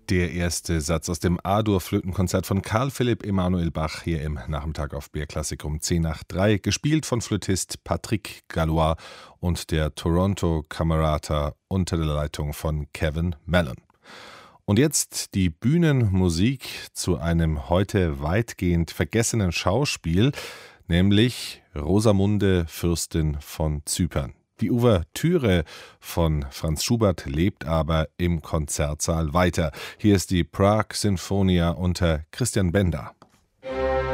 Der erste Satz aus dem A-Dur-Flötenkonzert von Carl Philipp Emanuel Bach hier im Nachmittag auf BR Klassik um 10 nach 3, gespielt von Flötist Patrick Gallois und der Toronto Camerata unter der Leitung von Kevin Mellon. Und jetzt die Bühnenmusik zu einem heute weitgehend vergessenen Schauspiel, nämlich Rosamunde, Fürstin von Zypern. Die Ouvertüre von Franz Schubert lebt aber im Konzertsaal weiter. Hier ist die Prague Sinfonia unter Christian Benda.